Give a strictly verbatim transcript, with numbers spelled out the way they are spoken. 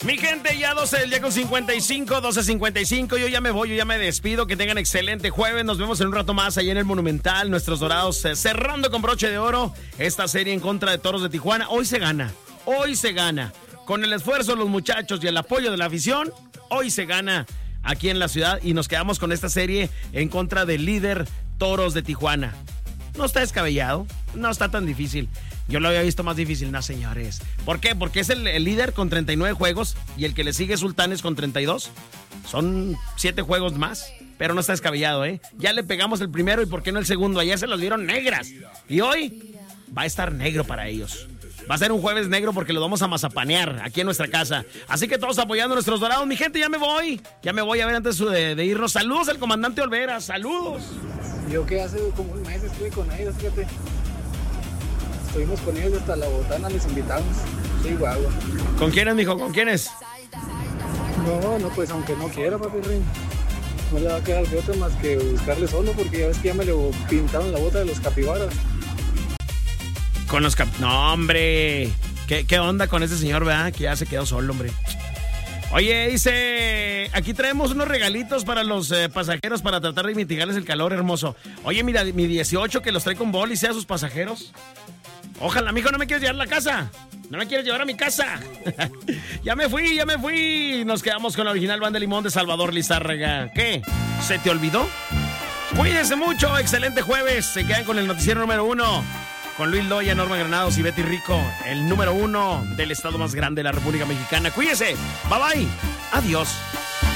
Mi gente, ya doce del día con cincuenta y cinco, doce cincuenta y cinco. Yo ya me voy, yo ya me despido. Que tengan excelente jueves. Nos vemos en un rato más ahí en el Monumental. Nuestros Dorados eh, cerrando con broche de oro esta serie en contra de Toros de Tijuana. Hoy se gana, hoy se gana. Con el esfuerzo de los muchachos y el apoyo de la afición, hoy se gana aquí en la ciudad y nos quedamos con esta serie en contra del líder Toros de Tijuana. No está descabellado, no está tan difícil. Yo lo había visto más difícil, no, señores. ¿Por qué? Porque es el, el líder con treinta y nueve juegos y el que le sigue Sultanes con treinta y dos. Son siete juegos más, pero no está descabellado, ¿eh? Ya le pegamos el primero y ¿por qué no el segundo? Ayer se los dieron negras y hoy va a estar negro para ellos. Va a ser un jueves negro porque lo vamos a mazapanear aquí en nuestra casa. Así que todos apoyando a nuestros Dorados. Mi gente, ya me voy. Ya me voy a ver antes de, de irnos. Saludos al comandante Olvera. Saludos. Yo que hace como un mes estuve con ellos, fíjate. Estuvimos con ellos hasta la botana, les invitamos. Sí, guau. ¿Con quiénes, mijo? ¿Con quiénes? No, no, pues aunque no quiera, papi Rin. No le va a quedar de otra más que buscarle solo, porque ya ves que ya me le pintaron la bota de los capibaras. Con los cap... No, hombre. ¿Qué, ¿Qué onda con ese señor, verdad? Que ya se quedó solo, hombre. Oye, dice... Aquí traemos unos regalitos para los eh, pasajeros para tratar de mitigarles el calor, hermoso. Oye, mira, mi dieciocho que los trae con bol y sea sus pasajeros. Ojalá, mijo, ¿no me quieres llevar a la casa? ¿No me quieres llevar a mi casa? Ya me fui, ya me fui. Nos quedamos con la original Banda Limón de Salvador Lizárraga. ¿Qué? ¿Se te olvidó? Cuídense mucho, excelente jueves. Se quedan con el noticiero número uno. Con Luis Loya, Norma Granados y Betty Rico, el número uno del estado más grande de la República Mexicana. Cuídense. Bye bye. Adiós.